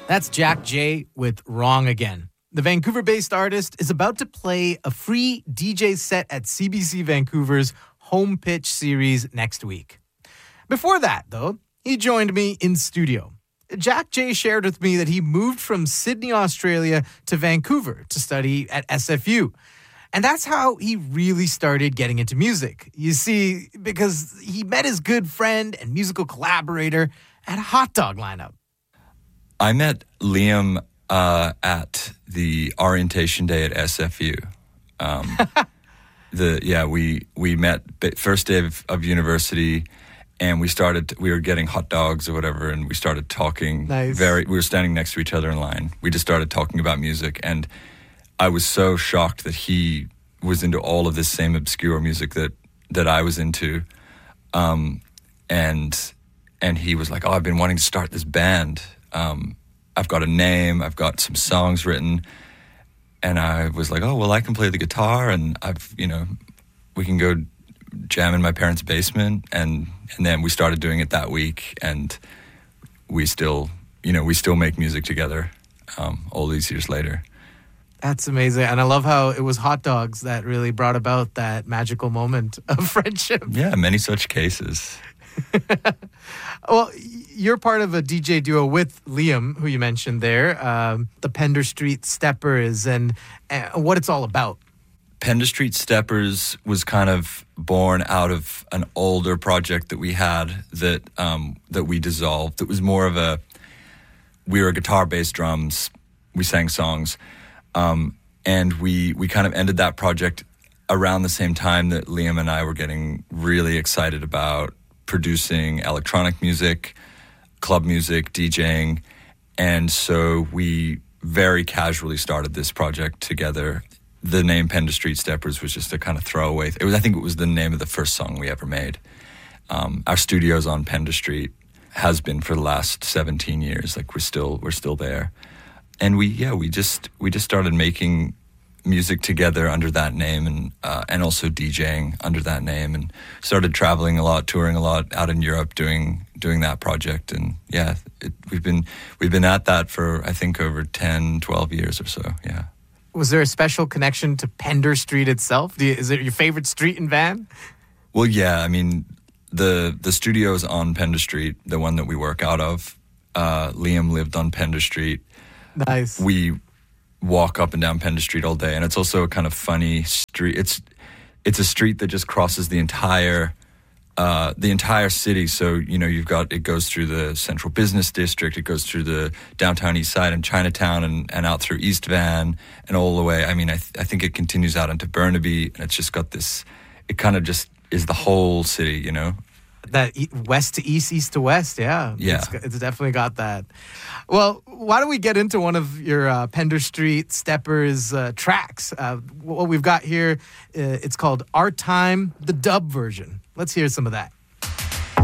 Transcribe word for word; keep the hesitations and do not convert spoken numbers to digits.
That's Jack J with Wrong Again. The Vancouver-based artist is about to play a free D J set at C B C Vancouver's Home Pitch series next week. Before that, though, he joined me in studio. Jack J shared with me that he moved from Sydney, Australia to Vancouver to study at S F U. And that's how he really started getting into music. You see, because he met his good friend and musical collaborator at a hot dog lineup. I met Liam uh, at the orientation day at S F U. Um, the yeah, we we met first day of, of university, and we started. We were getting hot dogs or whatever, and we started talking. Nice. Very. We were standing next to each other in line. We just started talking about music, and I was so shocked that he was into all of this same obscure music that that I was into, um, and and he was like, "Oh, I've been wanting to start this band." Um, I've got a name, I've got some songs written, and I was like, oh, well, I can play the guitar, and I've, you know, we can go jam in my parents' basement, and and then we started doing it that week, and we still, you know, we still make music together um, all these years later. That's amazing, and I love how it was hot dogs that really brought about that magical moment of friendship. Yeah, many such cases. Well, you're part of a D J duo with Liam, who you mentioned there, um, the Pender Street Steppers, and, and what it's all about. Pender Street Steppers was kind of born out of an older project that we had that um, that we dissolved. It was more of a, we were guitar, bass, drums, we sang songs, um, and we we kind of ended that project around the same time that Liam and I were getting really excited about producing electronic music, club music, DJing, and so we very casually started this project together. The name Pender Street Steppers was just a kind of throwaway. It was, I think it was the name of the first song we ever made. Um, our studio's on Pender Street, has been for the last seventeen years. Like we're still we're still there, and we yeah we just we just started making music together under that name, and uh, and also DJing under that name, and started traveling a lot, touring a lot out in Europe, doing doing that project. And yeah, it, we've been we've been at that for I think over ten, twelve years or so. Yeah. Was there a special connection to Pender Street itself? Do you, is it your favorite street in Van? Well, yeah. I mean, the the studio's on Pender Street, the one that we work out of. Uh, Liam lived on Pender Street. Nice. We walk up and down Pender Street all day, and it's also a kind of funny street. It's it's a street that just crosses the entire uh, the entire city. So you know, you've got it goes through the Central Business District, it goes through the downtown East Side and Chinatown, and, and out through East Van and all the way. I mean, I th- I think it continues out into Burnaby, and it's just got this. It kind of just is the whole city, you know. That e- west to east, east to west, yeah. Yeah. It's, it's definitely got that. Well, why don't we get into one of your uh, Pender Street Steppers uh, tracks? Uh, what we've got here, uh, it's called Our Time, the dub version. Let's hear some of that.